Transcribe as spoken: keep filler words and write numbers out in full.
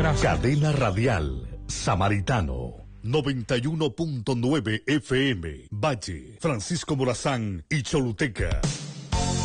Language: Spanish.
Gracias. Cadena Radial Samaritano. noventa y uno punto nueve F M, Valle, Francisco Morazán y Choluteca.